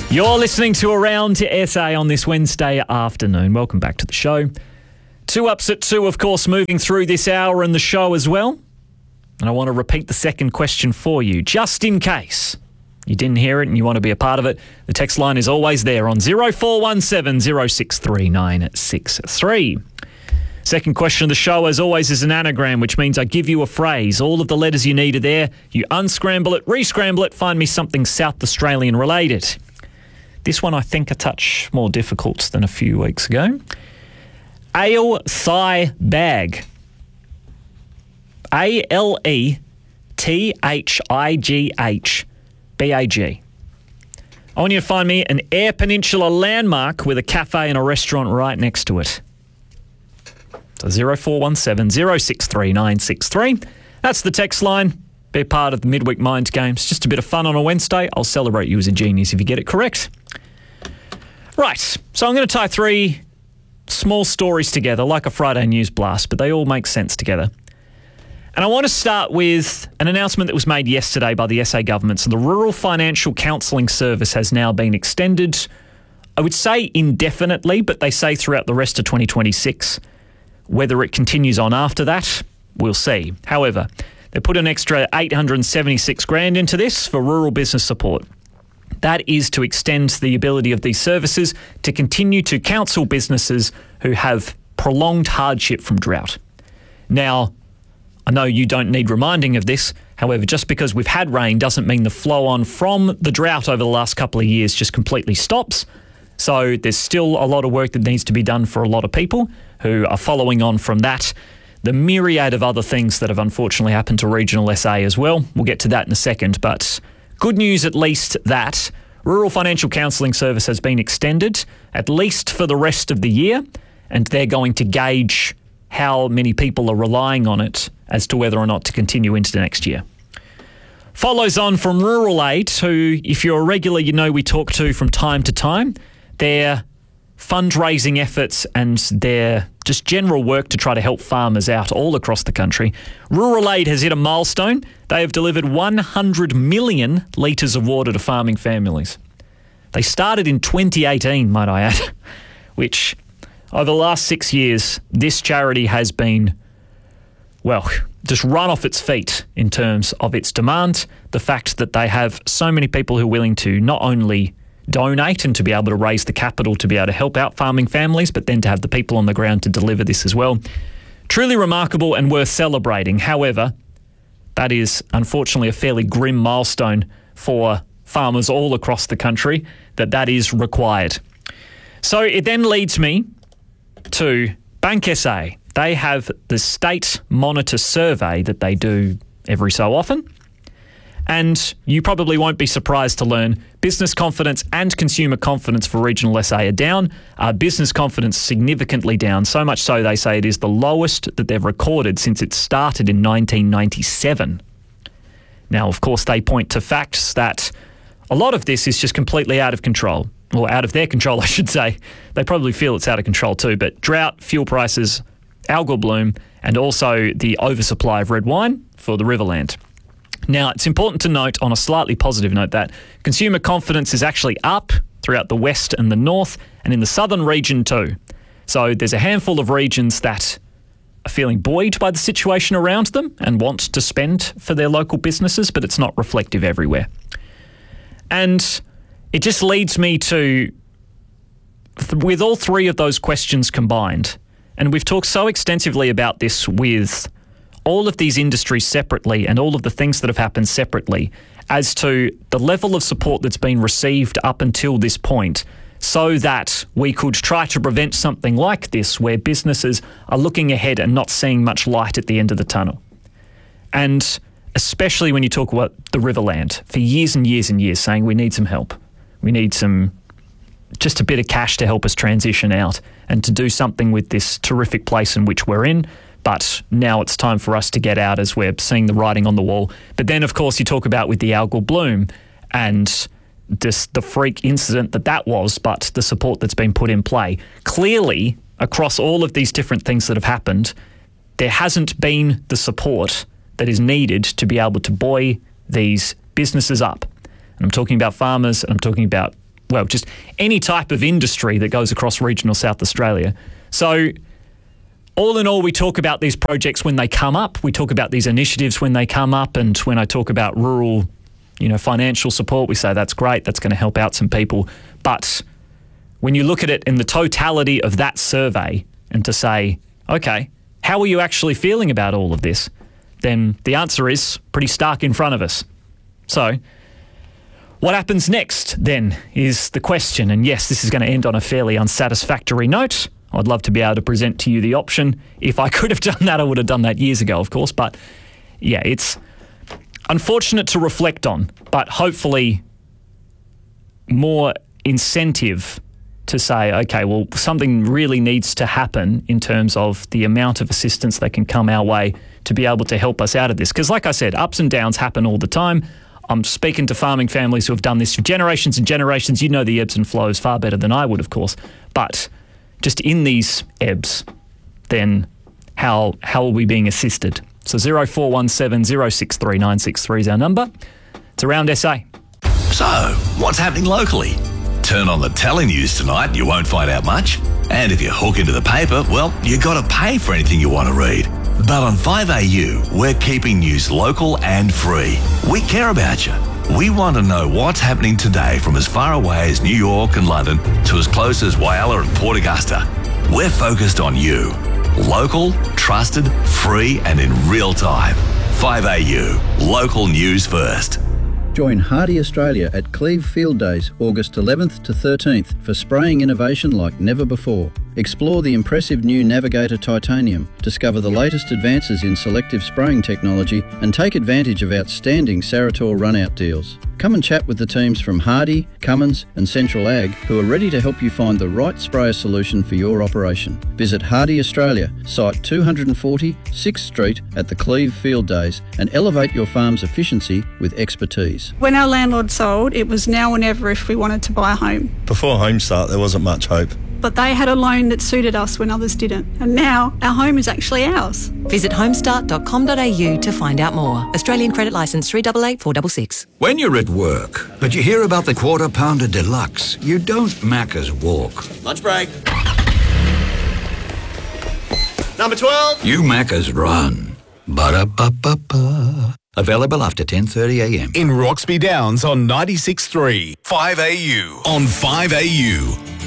You're listening to Around SA on this Wednesday afternoon. Welcome back to the show. 2 Ups at 2, of course, moving through this hour and the show as well. And I want to repeat the second question for you, just in case you didn't hear it and you want to be a part of it. The text line is always there on 0417 063 963. Second question of the show, as always, is an anagram, which means I give you a phrase. All of the letters you need are there. You unscramble it, re-scramble it, find me something South Australian related. This one, I think, a touch more difficult than a few weeks ago. Ale thigh bag. ALETHIGHBAG. I want you to find me an Eyre Peninsula landmark with a cafe and a restaurant right next to it. So 0417 063 963. That's the text line. Be a part of the Midweek Mind Games. Just a bit of fun on a Wednesday. I'll celebrate you as a genius if you get it correct. Right, so I'm going to tie 3 small stories together like a Friday news blast, but they all make sense together. And I want to start with an announcement that was made yesterday by the SA government. So the Rural Financial Counselling Service has now been extended, I would say indefinitely, but they say throughout the rest of 2026. Whether it continues on after that, we'll see. However, they put an extra $876,000 into this for rural business support. That is to extend the ability of these services to continue to counsel businesses who have prolonged hardship from drought. Now, I know you don't need reminding of this. However, just because we've had rain doesn't mean the flow on from the drought over the last couple of years just completely stops. So there's still a lot of work that needs to be done for a lot of people who are following on from that. The myriad of other things that have unfortunately happened to regional SA as well. We'll get to that in a second, but good news at least that Rural Financial Counselling Service has been extended at least for the rest of the year, and they're going to gauge how many people are relying on it as to whether or not to continue into the next year. Follows on from Rural Aid, who, if you're a regular, you know we talk to from time to time. Their fundraising efforts and their just general work to try to help farmers out all across the country. Rural Aid has hit a milestone. They have delivered 100 million litres of water to farming families. They started in 2018, might I add, which over the last 6 years, this charity has been, well, just run off its feet in terms of its demand. The fact that they have so many people who are willing to not only donate and to be able to raise the capital to be able to help out farming families, but then to have the people on the ground to deliver this as well. Truly remarkable and worth celebrating. However, that is unfortunately a fairly grim milestone for farmers all across the country, that is required. So it then leads me to Bank SA. They have the State Monitor Survey that they do every so often. And you probably won't be surprised to learn business confidence and consumer confidence for regional SA are down. Business confidence significantly down, so much so they say it is the lowest that they've recorded since it started in 1997. Now, of course, they point to facts that a lot of this is just completely out of control, or out of their control, I should say. They probably feel it's out of control too, but drought, fuel prices, algal bloom, and also the oversupply of red wine for the Riverland. Now, it's important to note on a slightly positive note that consumer confidence is actually up throughout the west and the north and in the southern region too. So there's a handful of regions that are feeling buoyed by the situation around them and want to spend for their local businesses, but it's not reflective everywhere. And it just leads me to, with all 3 of those questions combined, and we've talked so extensively about this with all of these industries separately and all of the things that have happened separately as to the level of support that's been received up until this point, so that we could try to prevent something like this where businesses are looking ahead and not seeing much light at the end of the tunnel. And especially when you talk about the Riverland, for years and years and years saying we need some help. We need just a bit of cash to help us transition out and to do something with this terrific place in which we're in. But now it's time for us to get out as we're seeing the writing on the wall. But then, of course, you talk about with the algal bloom and just the freak incident that was, but the support that's been put in play. Clearly, across all of these different things that have happened, there hasn't been the support that is needed to be able to buoy these businesses up. And I'm talking about farmers, and I'm talking about just any type of industry that goes across regional South Australia. So all in all, we talk about these projects when they come up. We talk about these initiatives when they come up. And when I talk about rural, financial support, we say that's great. That's going to help out some people. But when you look at it in the totality of that survey and to say, okay, how are you actually feeling about all of this? Then the answer is pretty stark in front of us. So what happens next then is the question. And yes, this is going to end on a fairly unsatisfactory note. I'd love to be able to present to you the option. If I could have done that, I would have done that years ago, of course. But yeah, it's unfortunate to reflect on, but hopefully more incentive to say, okay, well, something really needs to happen in terms of the amount of assistance that can come our way to be able to help us out of this. Because like I said, ups and downs happen all the time. I'm speaking to farming families who have done this for generations and generations. You know the ebbs and flows far better than I would, of course. But just in these ebbs, then how are we being assisted? So 0417 063 963 is our number. It's Around SA. So, what's happening locally? Turn on the telenews tonight and you won't find out much. And if you hook into the paper, well, you got to pay for anything you want to read. But on 5AU, we're keeping news local and free. We care about you. We want to know what's happening today from as far away as New York and London to as close as Whyalla and Port Augusta. We're focused on you. Local, trusted, free and in real time. 5AU, local news first. Join Hardy Australia at Cleve Field Days, August 11th to 13th for spraying innovation like never before. Explore the impressive new Navigator Titanium, discover the latest advances in selective spraying technology and take advantage of outstanding Sarator run-out deals. Come and chat with the teams from Hardy, Cummins and Central Ag who are ready to help you find the right sprayer solution for your operation. Visit Hardy Australia, site 240, 6th Street at the Cleve Field Days and elevate your farm's efficiency with expertise. When our landlord sold, it was now or never if we wanted to buy a home. Before Homestart, there wasn't much hope. But they had a loan that suited us when others didn't. And now our home is actually ours. Visit homestart.com.au to find out more. Australian Credit Licence 388466. When you're at work, but you hear about the Quarter Pounder Deluxe, you don't Macca's walk. Lunch break. Number 12. You Macca's run. Ba-da-ba-ba-ba. Available after 10:30am. In Roxby Downs on 96.3. 5AU. On 5AU.